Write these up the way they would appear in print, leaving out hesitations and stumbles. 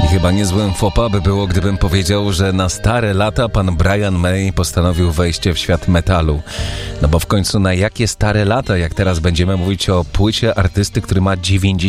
I chyba niezłym faux pas by było, gdybym powiedział, że na stare lata pan Brian May postanowił wejść w świat metalu. No bo w końcu na jakie stare lata, jak teraz będziemy mówić o płycie artysty, który ma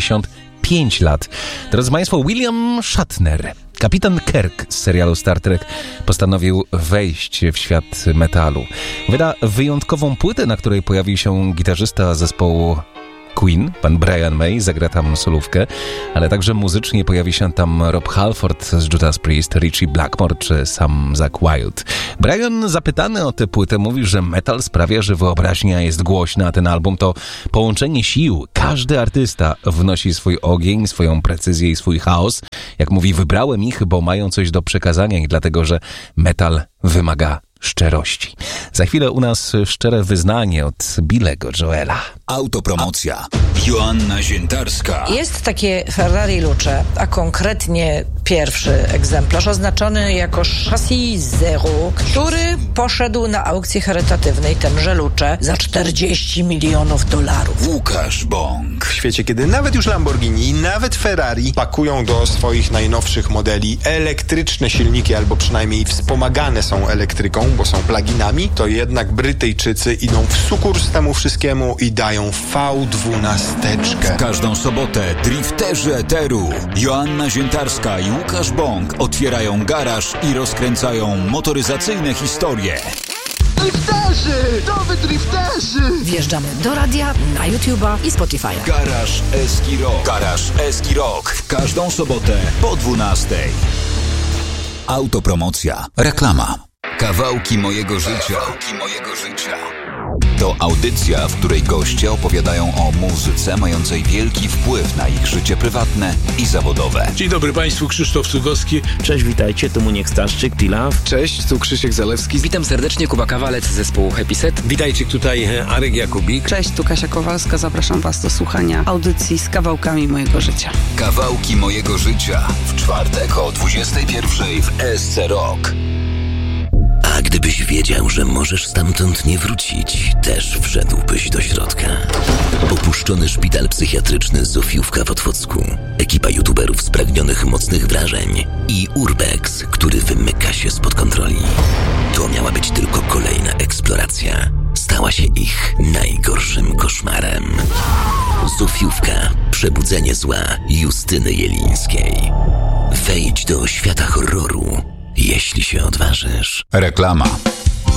95 lat. Drodzy Państwo, William Shatner, kapitan Kirk z serialu Star Trek, postanowił wejść w świat metalu. Wyda wyjątkową płytę, na której pojawił się gitarzysta zespołu Queen, pan Brian May, zagra tam solówkę, ale także muzycznie pojawi się tam Rob Halford z Judas Priest, Ritchie Blackmore czy sam Zakk Wylde. Brian, zapytany o tę płytę, mówi, że metal sprawia, że wyobraźnia jest głośna, a ten album to połączenie sił. Każdy artysta wnosi swój ogień, swoją precyzję i swój chaos. Jak mówi, wybrałem ich, bo mają coś do przekazania i dlatego, że metal wymaga szczerości. Za chwilę u nas szczere wyznanie od Billego Joela. Autopromocja. Joanna Ziętarska. Jest takie Ferrari Luce, a konkretnie pierwszy egzemplarz oznaczony jako chassis zero, który poszedł na aukcji charytatywnej tenże Luce za $40 milionów. Łukasz Bąk. W świecie, kiedy nawet już Lamborghini i nawet Ferrari pakują do swoich najnowszych modeli elektryczne silniki, albo przynajmniej wspomagane są elektryką, bo są pluginami, to jednak Brytyjczycy idą w sukurs temu wszystkiemu i dają V12. W każdą sobotę drifterzy eteru Joanna Ziętarska i Łukasz Bąk otwierają garaż i rozkręcają motoryzacyjne historie. Drifterzy! Nowy drifterzy! Wjeżdżamy do radia, na YouTube'a i Spotify'a. Garaż Eski Rock. Garaż Eski Rock. W każdą sobotę po 12:00. Autopromocja. Reklama. Kawałki mojego życia. Kawałki mojego życia. To audycja, w której goście opowiadają o muzyce mającej wielki wpływ na ich życie prywatne i zawodowe. Dzień dobry Państwu, Krzysztof Cugowski. Cześć, witajcie, tu Muniek Staszczyk, Pilaw. Cześć, tu Krzysiek Zalewski. Witam serdecznie, Kuba Kawalec z zespołu Happy Set. Witajcie, tutaj Arek Jakubik. Cześć, tu Kasia Kowalska, zapraszam Was do słuchania audycji z kawałkami mojego życia. Kawałki mojego życia. W czwartek o 21:00 w SC Rock. A gdybyś wiedział, że możesz stamtąd nie wrócić, też wszedłbyś do środka. Opuszczony szpital psychiatryczny Zofiówka w Otwocku, ekipa youtuberów spragnionych mocnych wrażeń i Urbex, który wymyka się spod kontroli. To miała być tylko kolejna eksploracja. Stała się ich najgorszym koszmarem. Zofiówka. Przebudzenie zła Justyny Jelińskiej. Wejdź do świata horroru, jeśli się odważysz. Reklama.